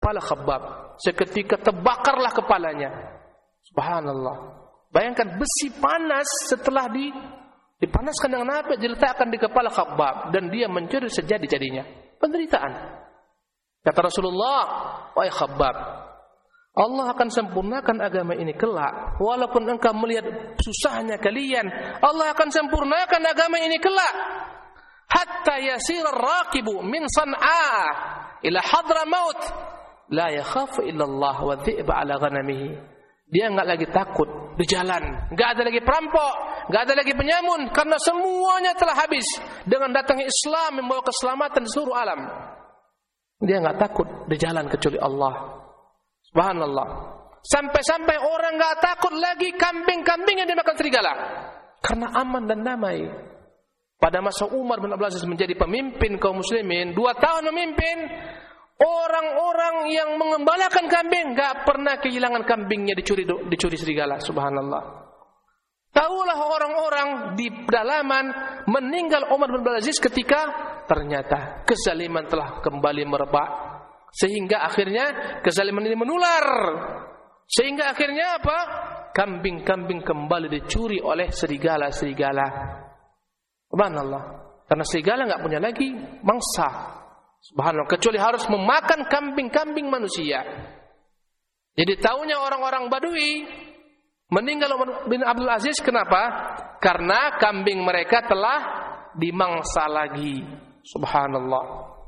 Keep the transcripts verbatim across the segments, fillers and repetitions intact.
kepala Khabbab. Seketika terbakarlah kepalanya. Subhanallah. Bayangkan besi panas setelah di, dipanaskan dengan api diletakkan di kepala Khabbab dan dia mencuri sejadi-jadinya. Penderitaan. Kata Rasulullah, wahai Khabbab, Allah akan sempurnakan agama ini kelak. Walaupun engkau melihat susahnya kalian, Allah akan sempurnakan agama ini kelak. Hatta yasir ar-raqibu min San'a ila Hadramaut la yakhafu illa Allah wa dhi'ba ala ghanamihi. Dia enggak lagi takut di jalan, enggak ada lagi perampok, enggak ada lagi penyamun karena semuanya telah habis dengan datangnya Islam membawa keselamatan di seluruh alam. Dia enggak takut di jalan kecuali Allah. Subhanallah. Sampai-sampai orang enggak takut lagi kambing-kambing yang dimakan serigala karena aman dan damai. Pada masa Umar bin Abdul Aziz menjadi pemimpin kaum muslimin, dua tahun memimpin, orang-orang yang mengembalakan kambing enggak pernah kehilangan kambingnya dicuri dicuri serigala. Subhanallah. Tahulah orang-orang di pedalaman meninggal Umar bin Abdul Aziz ketika ternyata kezaliman telah kembali merebak, sehingga akhirnya kezaliman ini menular, sehingga akhirnya apa? Kambing-kambing kembali dicuri oleh serigala-serigala. Subhanallah. Karena serigala enggak punya lagi mangsa. Subhanallah, kecuali harus memakan kambing-kambing manusia. Jadi tahunya orang-orang Badui meninggal Umar bin Abdul Aziz, kenapa? Karena kambing mereka telah dimangsa lagi. Subhanallah.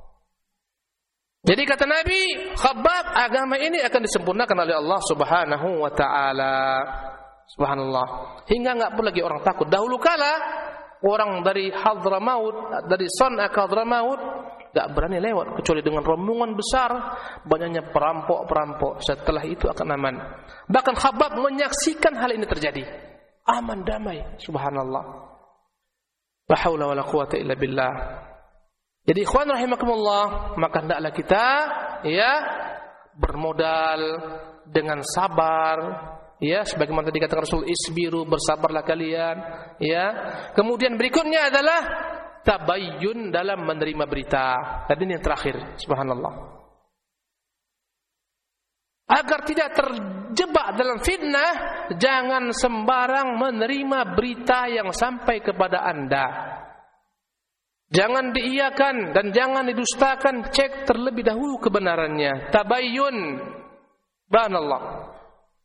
Jadi kata Nabi, Khabbab, agama ini akan disempurnakan oleh Allah Subhanahu wa taala. Subhanallah. Hingga enggak perlu lagi orang takut. Dahulu kala orang dari Hadramaut, dari San'a ke Hadramaut enggak berani lewat kecuali dengan rombongan besar, banyaknya perampok-perampok. Setelah itu akan aman. Bahkan Khabbab menyaksikan hal ini terjadi. Aman damai. Subhanallah. La haula wala quwata illa billah. Jadi ikhwan rahimakumullah, maka hendaklah kita ya bermodal dengan sabar. Ya, sebagaimana tadi kata Rasul, isbiru, bersabarlah kalian, ya. Kemudian berikutnya adalah tabayyun dalam menerima berita. Dan ini yang terakhir, subhanallah. Agar tidak terjebak dalam fitnah, jangan sembarang menerima berita yang sampai kepada Anda. Jangan diiyakan dan jangan didustakan, cek terlebih dahulu kebenarannya. Tabayyun. Subhanallah.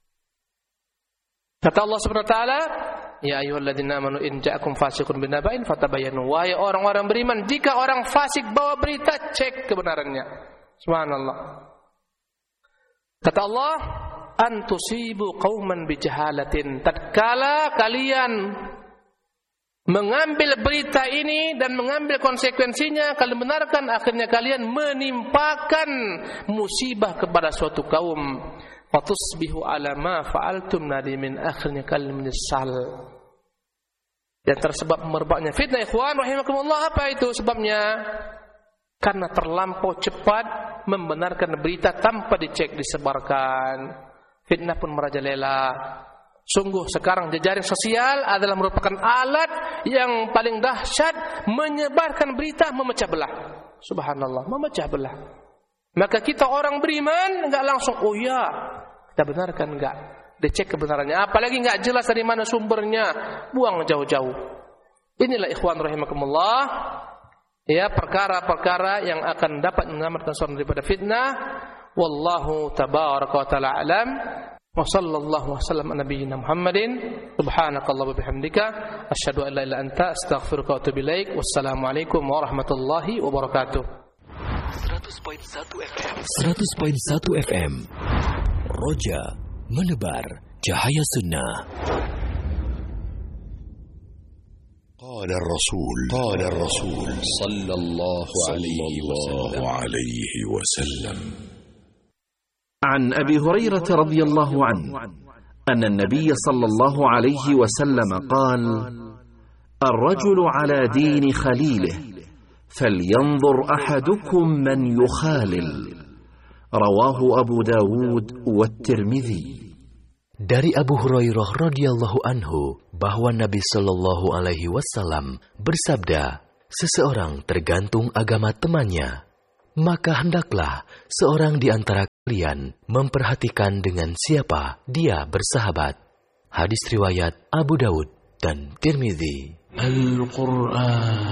Kata Allah Subhanahu wa taala, ya ayyuhalladzina amanu in ja'akum fasiqun binaba'in fatabayyanu. Wahai orang-orang beriman, jika orang fasik bawa berita, cek kebenarannya. Subhanallah. Kata Allah, an tusibu qauman bijahalatin. Tatkala kalian mengambil berita ini dan mengambil konsekuensinya, kalian benarkan, akhirnya kalian menimpakan musibah kepada suatu kaum. Fatusbihu ala ma fa'altum nadimin, akhirnya kalian menyesal. Dan tersebab merebaknya fitnah, ikhwan rahimakumullah. Apa itu sebabnya? Karena terlampau cepat membenarkan berita tanpa dicek, disebarkan. Fitnah pun merajalela. Sungguh sekarang jejaring sosial adalah merupakan alat yang paling dahsyat menyebarkan berita, memecah belah. Subhanallah, memecah belah. Maka kita orang beriman enggak langsung oh ya, kita benarkan, enggak. Dicek kebenarannya, apalagi enggak jelas dari mana sumbernya, buang jauh-jauh. Inilah ikhwan rahimakumullah, ya, perkara-perkara yang akan dapat menyelamatkan seorang daripada fitnah. Wallahu tabaraka wa taala alam. Wa sallallahu wasallam ala nabiyyina Muhammadin. Subhanakallah wa bihamdika asyhadu an la ilaha illa anta astaghfiruka wa atubu ilaik. Wassalamualaikum warahmatullahi wabarakatuh. seratus koma satu F M Roja menebar cahaya sunnah. Qala Rasul Qala Rasul sallallahu alaihi wasallam. عن أبي هريرة رضي الله عنه أن النبي صلى الله عليه وسلم قال: الرجل على دين خليله فلينظر أحدكم من يخالل. رواه أبو داود والترمذي. Dari Abu Hurairah radhiyallahu anhu bahwa Nabi sallallahu alaihi wasallam bersabda, seseorang tergantung agama temannya. maka hendaklah seorang di antara kalian memperhatikan dengan siapa dia bersahabat. Hadis riwayat Abu Daud dan Tirmidzi. Al-Quran